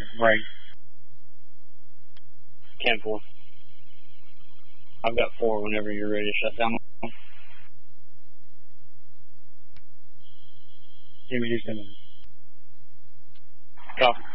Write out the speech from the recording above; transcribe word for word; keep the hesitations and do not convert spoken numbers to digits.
Right. ten four. I've got four whenever you're ready to shut down. Give me just a minute. Copy.